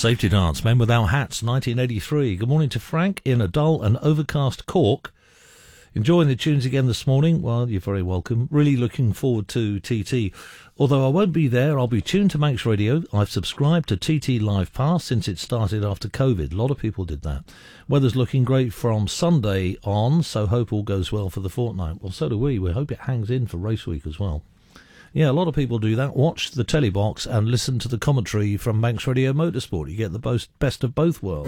Safety Dance, Men Without Hats, 1983. Good morning to Frank in a dull and overcast Cork. Enjoying the tunes again this morning? Well, you're very welcome. Really looking forward to TT. Although I won't be there, I'll be tuned to Manx Radio. I've subscribed to TT Live Pass since it started after COVID. A lot of people did that. Weather's looking great from Sunday on, so hope all goes well for the fortnight. Well, so do we. We hope it hangs in for race week as well. Yeah, a lot of people do that. Watch the telly box and listen to the commentary from Manx Radio Motorsport. You get the best of both worlds.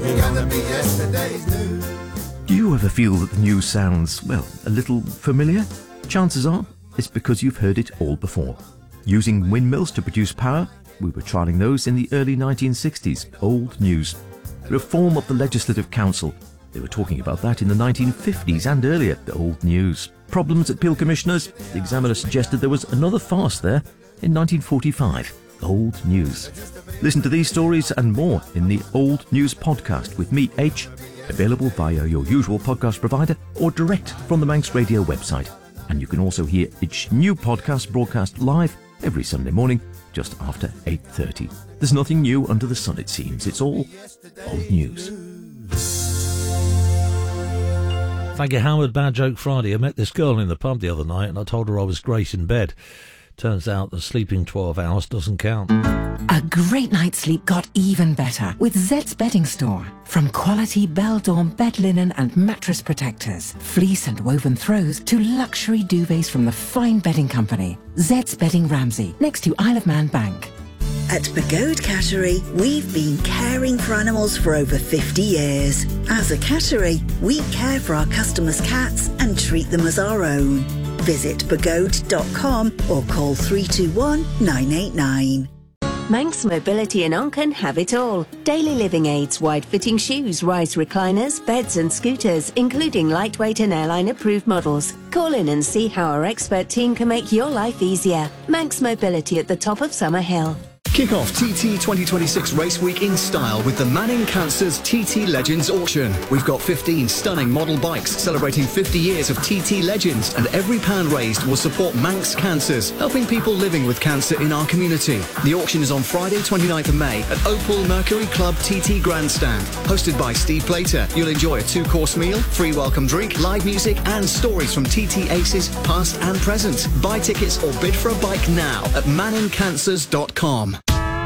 Do you ever feel that the news sounds, well, a little familiar? Chances are it's because you've heard it all before. Using windmills to produce power, we were trialling those in the early 1960s. Old news. Reform of the Legislative Council. They were talking about that in the 1950s and earlier. Old news. Problems at Peel Commissioners. The Examiner suggested there was another farce there in 1945. Old news. Listen to these stories and more in the Old News podcast with me, H, available via your usual podcast provider or direct from the Manx Radio website. And you can also hear each new podcast broadcast live every Sunday morning just after 8:30. There's nothing new under the sun, it seems. It's all old news. Thank you, Howard. Bad Joke Friday. I met this girl in the pub the other night and I told her I was great in bed. Turns out that sleeping 12 hours doesn't count. A great night's sleep got even better with Zed's Bedding Store. From quality Bell-Dawn bed linen and mattress protectors, fleece and woven throws to luxury duvets from the fine bedding company. Zed's Bedding Ramsey, next to Isle of Man Bank. At Pagode Cattery, we've been caring for animals for over 50 years. As a cattery, we care for our customers' cats and treat them as our own. Visit pagode.com or call 321 989. Manx Mobility and Onken have it all. Daily living aids, wide-fitting shoes, rise recliners, beds and scooters, including lightweight and airline-approved models. Call in and see how our expert team can make your life easier. Manx Mobility at the top of Summer Hill. Kick off TT 2026 Race Week in style with the Manning Cancers TT Legends auction. We've got 15 stunning model bikes celebrating 50 years of TT Legends, and every pound raised will support Manx Cancers, helping people living with cancer in our community. The auction is on Friday 29th of May at Opal Mercury Club TT Grandstand. Hosted by Steve Plater, you'll enjoy a 2-course meal, free welcome drink, live music and stories from TT aces past and present. Buy tickets or bid for a bike now at manningcancers.com.